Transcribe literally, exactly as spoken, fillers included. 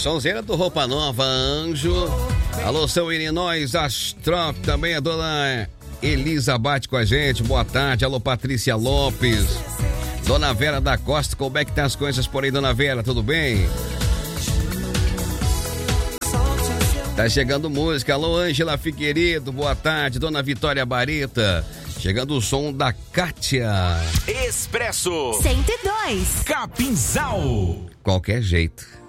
Sonzeira do Roupa Nova, Anjo. Alô, São Illinois, Astrop, também a dona Elisa bate com a gente, boa tarde. Alô, Patrícia Lopes. Dona Vera da Costa, como é que tá as coisas por aí, Dona Vera, tudo bem? Tá chegando música, alô, Ângela Figueiredo, boa tarde. Dona Vitória Bareta, chegando o som da Kátia. Expresso cento e dois. Capinzal. Qualquer jeito.